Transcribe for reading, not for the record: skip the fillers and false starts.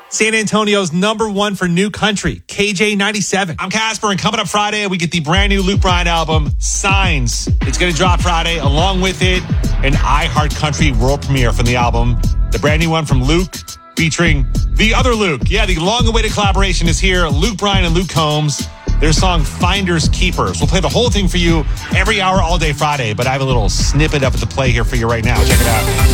San Antonio's #1 for new country, KJ97. I'm Casper, and coming up Friday, we get the brand new Luke Bryan album, Signs. It's going to drop Friday. Along with it, an iHeart Country world premiere from the album. The brand new one from Luke, featuring the other Luke. Yeah, the long-awaited collaboration is here. Luke Bryan and Luke Combs. Their song, Finders Keepers. We'll play the whole thing for you every hour, all day Friday, but I have a little snippet of it to play here for you right now. Check it out.